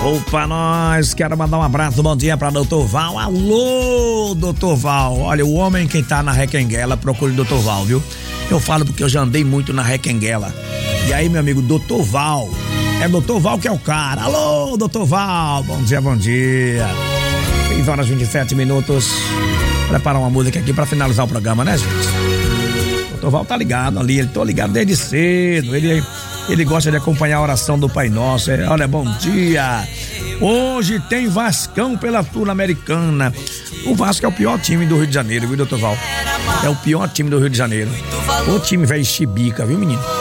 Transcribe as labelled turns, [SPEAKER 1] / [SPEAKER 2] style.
[SPEAKER 1] Opa, nós, quero mandar um abraço, bom dia pra Dr. Val. Alô, Dr. Val. Olha, o homem que tá na Requenguela, procure o Dr. Val, viu? Eu falo porque eu já andei muito na Requenguela. E aí, meu amigo, Dr. Val. É Dr. Val que é o cara. Alô, Dr. Val. Bom dia, bom dia. 6 horas e 27 minutos. Preparar uma música aqui pra finalizar o programa, né, gente? Dr. Val tá ligado ali, tô ligado desde cedo. Ele gosta de acompanhar a oração do Pai Nosso. Olha, bom dia. Hoje tem Vascão pela Sul-Americana. O Vasco é o pior time do Rio de Janeiro, viu, doutor Val? É o pior time do Rio de Janeiro. O time velho chibica, viu, menino?